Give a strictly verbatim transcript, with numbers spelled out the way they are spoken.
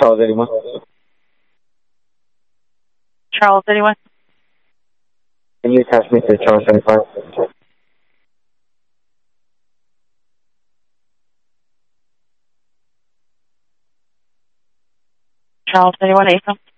Charles anyone? Charles, anyone? Can you attach me to Charles seventy-five? Charles, anyone? April?